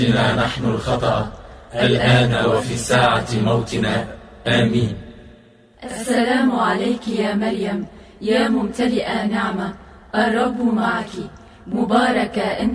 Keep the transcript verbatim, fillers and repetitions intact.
إنا نحن الخطأ الآن وفي ساعة موتنا، آمين. السلام عليك يا مريم، يا ممتلئة نعمة، الرب معك، مباركة أنت